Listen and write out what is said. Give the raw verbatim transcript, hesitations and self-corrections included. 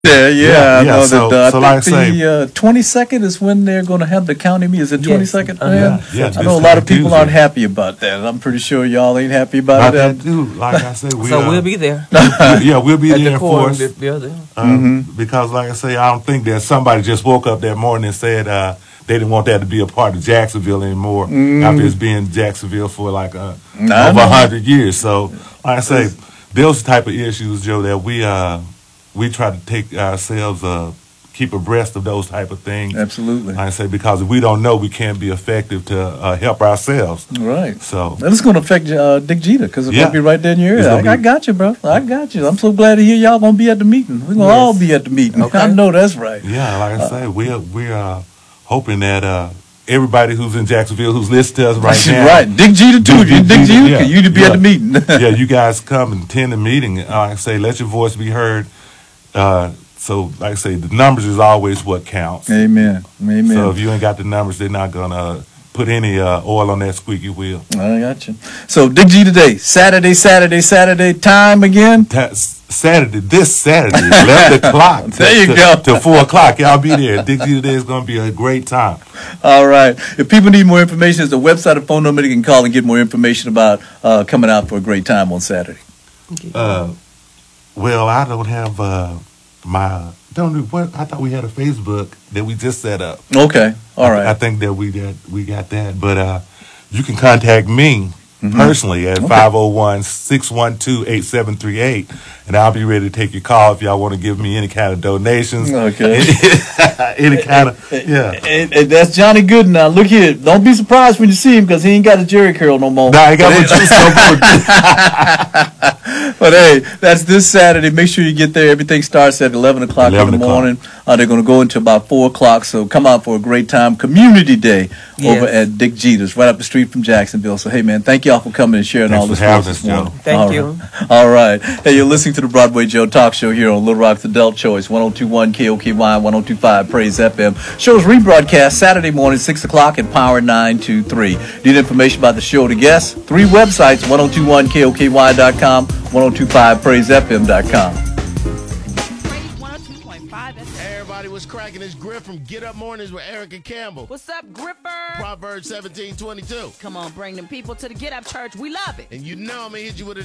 Yeah, yeah, Yeah, I yeah, know so- that. Uh, so I like I think say- the uh, twenty-second is when they're going to have the county meeting. Is it Yes. twenty-second? Uh-huh. Yeah, yeah, I this know a lot of coming people aren't Tuesday. happy about that. I'm pretty sure y'all ain't happy about But it. that Um, too, like I said, we So uh, we'll be there yeah, we'll be at there the in core. force. Yeah, there. Uh, Mm-hmm. Because, like I say, I don't think that somebody just woke up that morning and said uh, they didn't want that to be a part of Jacksonville anymore. After it's been Jacksonville for like uh, Mm. I over know. a hundred years. So, like I say, those type of issues, Joe, that we uh, we try to take ourselves uh, keep abreast of those type of things. Absolutely. Like I say, because if we don't know, we can't be effective to uh, help ourselves. Right. So, And it's going to affect uh, Dick Jeter because it's Yeah. going to be right there in your It's area. gonna I, I be- got you, bro. I got you. I'm so glad to hear y'all going to be at the meeting. We're going to Yes. all be at the meeting. Okay. I know that's right. yeah, like I say, we're we're uh, hoping that uh, everybody who's in Jacksonville who's listening to us right now, right. Dick Jeter, too. Dick Dick Jeter, Jeter, yeah. you to be Yeah. at the meeting. yeah, you guys come and attend the meeting. Uh, Like I say, let your voice be heard. Uh, so, like I say, the numbers is always what counts. Amen. Amen. So if you ain't got the numbers, they're not gonna put any uh, oil on that squeaky wheel. I got you. So Dick Jeter Day, Saturday, Saturday, Saturday, time again. Ta- Saturday, this Saturday, eleven o'clock. There you to, go. To four o'clock. Y'all be there. Dick Jeter Day is gonna be a great time. All right. If people need more information, there's a website and phone number they can call and get more information about uh, coming out for a great time on Saturday. Uh, well, I don't have uh, my. Don't know what I thought we had a Facebook that we just set up. Okay. All I, right. I think that we got we got that, but uh, you can contact me Mm-hmm. personally at five oh one, six one two, eight seven three eight, and I'll be ready to take your call if y'all want to give me any kind of donations. Okay. any kind of yeah. And, and that's Johnny Gooden. Now look here. Don't be surprised when you see him because he ain't got a Jerry curl no more. Nah, I ain't got But what you so But hey, that's this Saturday. Make sure you get there. Everything starts at eleven o'clock in eleven the o'clock. morning. Uh, they're going to go until about four o'clock. So come out for a great time. Community Day over Yes. at Dick Jeter's, right up the street from Jacksonville. So hey, man, thank y'all for coming and sharing Thanks all for this with having us us, this morning. Joe. Thank All you. right. All right. Hey, you're listening to the Broadway Joe Talk Show here on Little Rock's Adult Choice, one oh two point one K O K Y, one oh two point five Praise F M. Show's rebroadcast Saturday morning, six o'clock at Power nine two three. Need information about the show to guests? Three websites, ten twenty-one K O K Y dot com, ten twenty-five Praise F M dot com. one oh two point five F M. Everybody was cracking his grip from Get Up Mornings with Erica Campbell. What's up, Gripper? Proverbs seventeen twenty-two. Come on, bring them people to the Get Up Church. We love it. And you know I'm going to hit you with a